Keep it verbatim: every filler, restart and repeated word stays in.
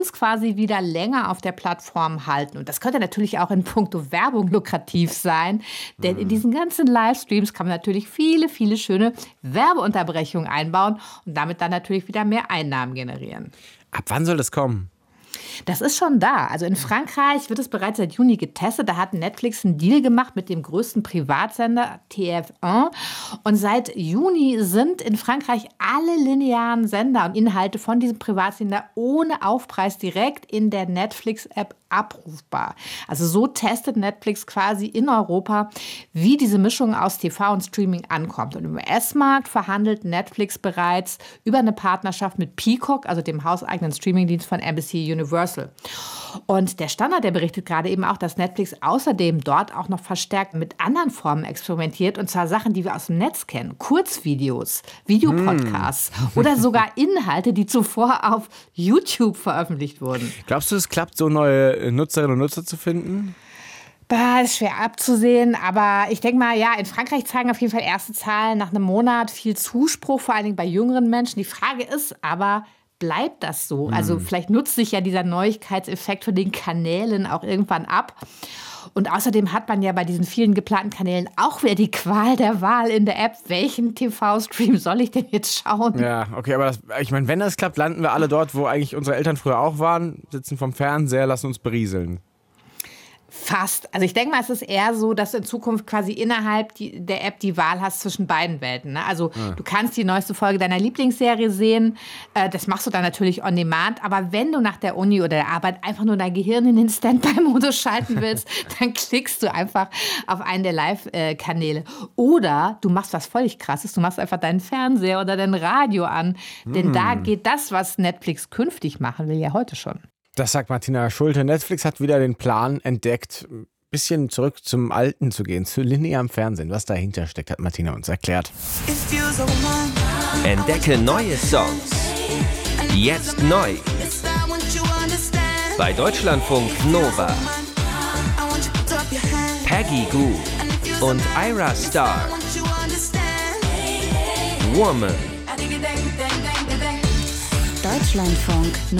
quasi wieder länger auf der Plattform halten. Und das könnte natürlich auch in puncto Werbung lukrativ sein, denn in diesen ganzen Livestreams kann man natürlich viele, viele schöne Werbeunterbrechungen einbauen und damit dann natürlich wieder mehr Einnahmen generieren. Ab wann soll das kommen? Das ist schon da. Also in Frankreich wird es bereits seit Juni getestet. Da hat Netflix einen Deal gemacht mit dem größten Privatsender T F eins. Und seit Juni sind in Frankreich alle linearen Sender und Inhalte von diesem Privatsender ohne Aufpreis direkt in der Netflix-App abrufbar. Also so testet Netflix quasi in Europa, wie diese Mischung aus T V und Streaming ankommt. Und im U S-Markt verhandelt Netflix bereits über eine Partnerschaft mit Peacock, also dem hauseigenen Streamingdienst von N B C Universal. Und der Standard, der berichtet gerade eben auch, dass Netflix außerdem dort auch noch verstärkt mit anderen Formen experimentiert, und zwar Sachen, die wir aus dem Netz kennen. Kurzvideos, Videopodcasts hm. oder sogar Inhalte, die zuvor auf YouTube veröffentlicht wurden. Glaubst du, es klappt, so neue Nutzerinnen und Nutzer zu finden? Das ist schwer abzusehen, aber ich denke mal, ja, in Frankreich zeigen auf jeden Fall erste Zahlen nach einem Monat viel Zuspruch, vor allen Dingen bei jüngeren Menschen. Die Frage ist aber, bleibt das so? Mhm. Also vielleicht nutzt sich ja dieser Neuigkeitseffekt von den Kanälen auch irgendwann ab. Und außerdem hat man ja bei diesen vielen geplanten Kanälen auch wieder die Qual der Wahl in der App. Welchen T V-Stream soll ich denn jetzt schauen? Ja, okay, aber das, ich meine, wenn das klappt, landen wir alle dort, wo eigentlich unsere Eltern früher auch waren, sitzen vom Fernseher, lassen uns berieseln. Fast. Also ich denke mal, es ist eher so, dass du in Zukunft quasi innerhalb die, der App die Wahl hast zwischen beiden Welten. Ne? Also ja. du kannst die neueste Folge deiner Lieblingsserie sehen. Äh, das machst du dann natürlich on demand. Aber wenn du nach der Uni oder der Arbeit einfach nur dein Gehirn in den Standby-Modus schalten willst, dann klickst du einfach auf einen der Live-Kanäle. Oder du machst was völlig Krasses. Du machst einfach deinen Fernseher oder dein Radio an. Denn hm. da geht das, was Netflix künftig machen will, ja heute schon. Das sagt Martina Schulte. Netflix hat wieder den Plan entdeckt, ein bisschen zurück zum Alten zu gehen, zu linearem Fernsehen. Was dahinter steckt, hat Martina uns erklärt. Entdecke neue Songs. Jetzt neu. Bei Deutschlandfunk Nova. Peggy Gou und Ira Star. Woman. Deutschlandfunk